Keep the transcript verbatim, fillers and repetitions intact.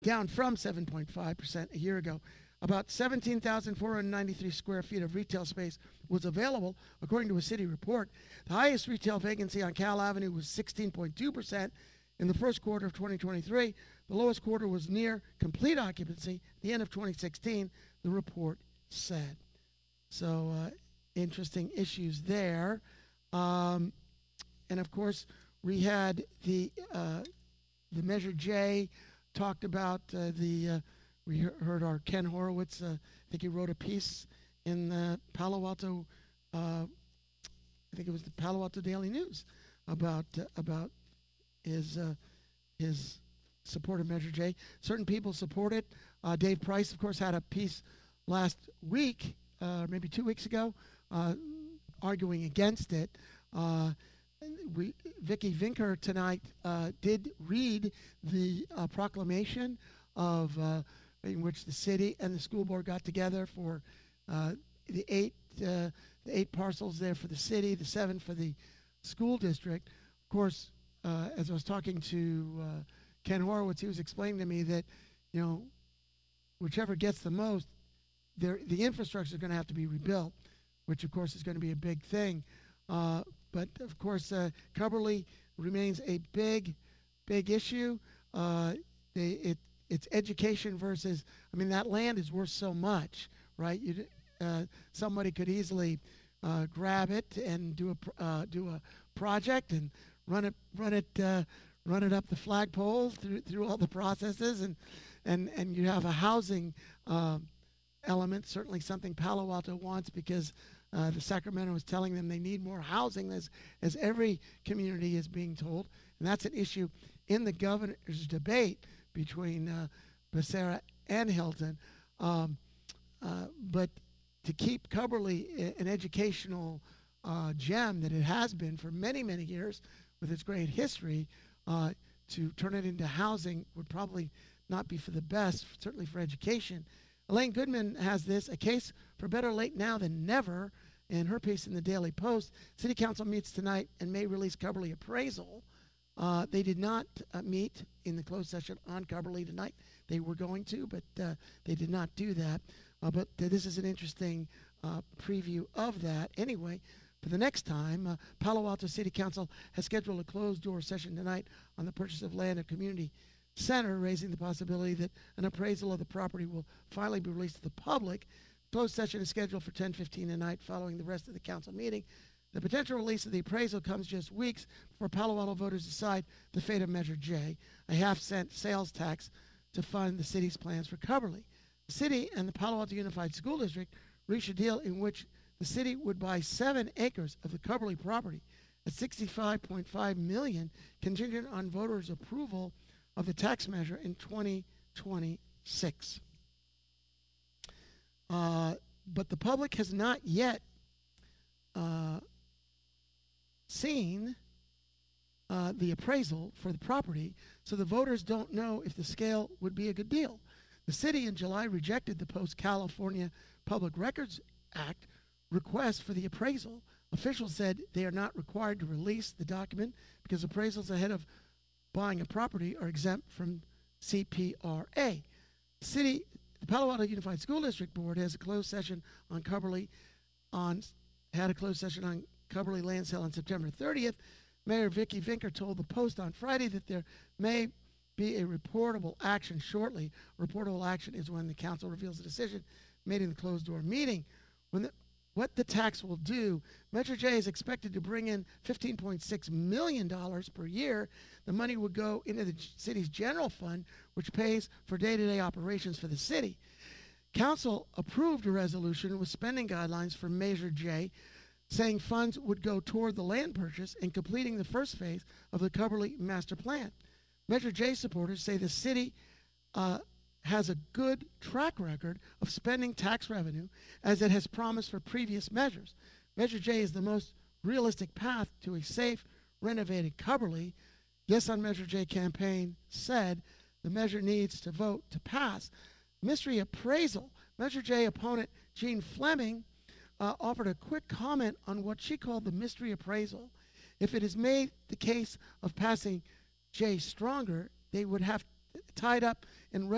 down from seven point five percent a year ago. About seventeen thousand four hundred ninety-three square feet of retail space was available, according to a city report. The highest retail vacancy on Cal Avenue was sixteen point two percent in the first quarter of twenty twenty-three. The lowest quarter was near complete occupancy at the end of twenty sixteen, the report said. So, uh, interesting issues there. Um, and of course, we had the uh, the Measure J talked about uh, the. Uh, we heard our Ken Horowitz. Uh, I think he wrote a piece in the Palo Alto. Uh, I think it was the Palo Alto Daily News about uh, about his uh, his support of Measure J. Certain people support it. Uh, Dave Price, of course, had a piece last week, uh, maybe two weeks ago, uh, arguing against it. Uh, we, Vicki Vinker tonight uh, did read the uh, proclamation of uh, in which the city and the school board got together for uh, the eight uh, the eight parcels there for the city, the seven for the school district. Of course, uh, as I was talking to uh, Ken Horowitz, he was explaining to me that, you know, whichever gets the most, the infrastructure is going to have to be rebuilt, which of course is going to be a big thing. Uh, but of course, uh, Cubberley remains a big, big issue. Uh, they, it, it's education versus, I mean, that land is worth so much, right? You, uh, somebody could easily uh, grab it and do a uh, do a project and run it run it uh, run it up the flagpole through through all the processes, and and and you have a housing uh, element, certainly something Palo Alto wants, because uh, the Sacramento is telling them they need more housing, as as every community is being told, and that's an issue in the governor's debate between uh, Becerra and Hilton. Um, uh, but to keep Cubberley an educational uh, gem that it has been for many, many years with its great history, uh, to turn it into housing would probably not be for the best, certainly for education. Elaine Goodman has this, a case for better late now than never, in her piece in the Daily Post. City Council meets tonight and may release Cubberley appraisal. Uh, they did not uh, meet in the closed session on Cubberley tonight. They were going to, but uh, they did not do that. Uh, but uh, this is an interesting uh, preview of that. Anyway, for the next time, uh, Palo Alto City Council has scheduled a closed-door session tonight on the purchase of land at Community Center, raising the possibility that an appraisal of the property will finally be released to the public. Closed session is scheduled for ten fifteen tonight, following the rest of the council meeting. The potential release of the appraisal comes just weeks before Palo Alto voters decide the fate of Measure J, a half-cent sales tax to fund the city's plans for Cubberley. The city and the Palo Alto Unified School District reached a deal in which the city would buy seven acres of the Cubberley property at sixty-five point five million dollars, contingent on voters' approval of the tax measure in twenty twenty-six. Uh, but the public has not yet uh, seen uh, the appraisal for the property, so the voters don't know if the scale would be a good deal. The city in July rejected the Post-California Public Records Act request for the appraisal. Officials said they are not required to release the document because appraisals ahead of buying a property are exempt from C P R A. The city, the Palo Alto Unified School District Board has a closed session on Cubberley on had a closed session on Cubberley land sale on September thirtieth. Mayor Vicki Vinker told the Post on Friday that there may be a reportable action shortly. Reportable action is when the council reveals a decision made in the closed-door meeting. When the, what the tax will do, Measure J is expected to bring in fifteen point six million dollars per year. The money would go into the city's general fund, which pays for day-to-day operations for the city. Council approved a resolution with spending guidelines for Measure J, saying funds would go toward the land purchase and completing the first phase of the Cubberley Master Plan. Measure J supporters say the city uh, has a good track record of spending tax revenue, as it has promised for previous measures. Measure J is the most realistic path to a safe, renovated Cubberley. Yes on Measure J campaign said the measure needs to vote to pass. Mystery appraisal. Measure J opponent Jean Fleming uh, offered a quick comment on what she called the mystery appraisal. If it is made the case of passing J stronger, they would have tied up in